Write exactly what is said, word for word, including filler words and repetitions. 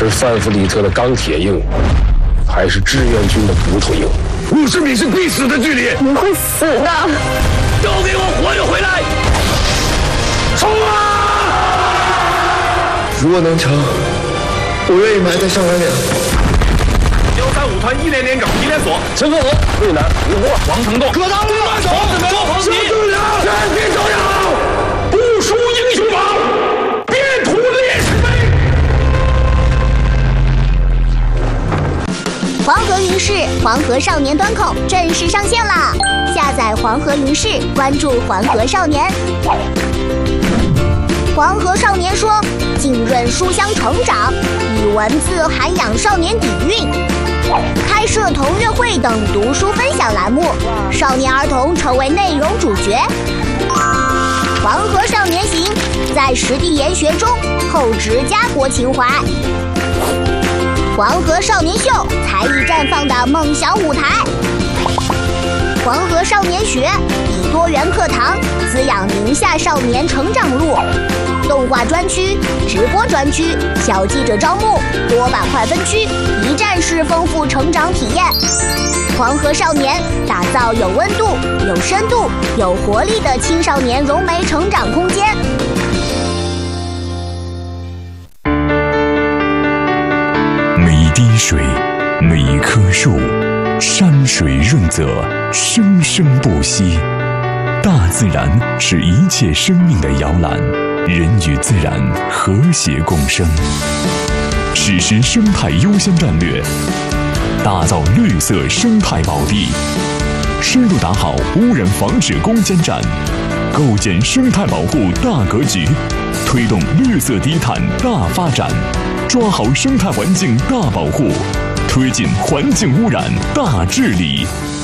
是范弗里特的钢铁硬，还是志愿军的骨头硬？五十米是必死的距离， 你会死的！ 都给我活着回来！冲啊！ 如果能成，我愿意埋在上元岭。 幺三五团一连连长提连所， 陈克和、魏南、吴波、 王成栋， 葛大路、 走，周鹏齐，全体走养，不输英雄榜，遍图烈士碑。 黄河云视黄河少年端口正式上线啦！下载黄河云视，关注黄河少年。黄河少年说，浸润书香成长，以文字涵养少年底蕴，开设同乐会等读书分享栏目，少年儿童成为内容主角。黄河少年行，在实地研学中厚植家国情怀。黄河少年秀，才艺绽放的梦想舞台。黄河少年学，以多元课堂滋养宁夏少年成长路。动画专区、直播专区、小记者招募、多板块分区，一站式丰富成长体验。黄河少年打造有温度、有深度、有活力的青少年融媒成长空间。 每一滴水，每一棵树，山水润泽，生生不息。大自然是一切生命的摇篮，人与自然和谐共生。实施生态优先战略，打造绿色生态宝地，深入打好污染防治攻坚战，构建生态保护大格局，推动绿色低碳大发展，抓好生态环境大保护，推进环境污染大治理。